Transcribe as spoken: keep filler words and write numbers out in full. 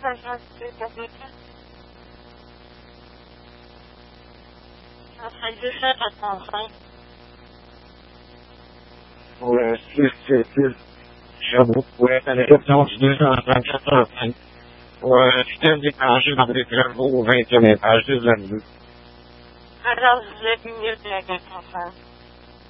Ça, c'est pas de ça. Ça serait dix-sept à trente-cinq. Ouais, c'est, c'est, c'est, j'avoue, ouais, t'as les réponses deux cent trente-quatre. Ouais, tu t'es déclenché dans des travaux au vingtième étage, c'est là-dessus. Alors, je l'ai mis à trente-cinq.